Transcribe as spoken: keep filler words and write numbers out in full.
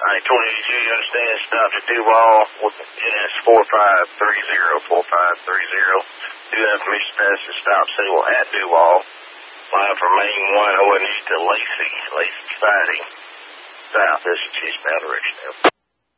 All right, twenty-two, you understand? Stop at Duval. And it's four five three zero, four five three zero. Do information pass the stop signal at Duval. Line from main one, O N E to Lacey, Lacey Society. South, this is Chief Battle Ridge.